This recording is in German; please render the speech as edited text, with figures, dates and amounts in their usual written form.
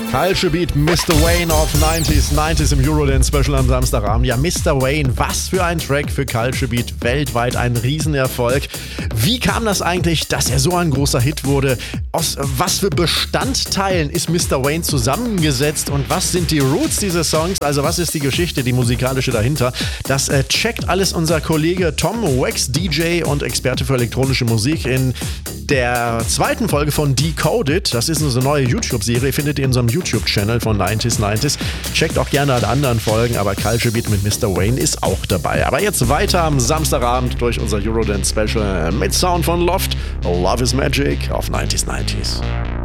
Culture Beat, Mr. Wayne auf 90s im Eurodance Special am Samstagabend. Ja, Mr. Wayne, was für ein Track für Culture Beat, weltweit ein Riesenerfolg. Wie kam das eigentlich, dass er so ein großer Hit wurde? Aus was für Bestandteilen ist Mr. Wayne zusammengesetzt und was sind die Roots dieses Songs? Also was ist die Geschichte, die musikalische dahinter? Das checkt alles unser Kollege Tom Wax, DJ und Experte für elektronische Musik in der zweiten Folge von Decoded. Das ist unsere neue YouTube-Serie, findet ihr in unserem YouTube-Channel von 90s. Checkt auch gerne alle anderen Folgen, aber Culture Beat mit Mr. Wayne ist auch dabei. Aber jetzt weiter am Samstagabend durch unser Eurodance Special mit Sound von Loft. Love is Magic auf 90s.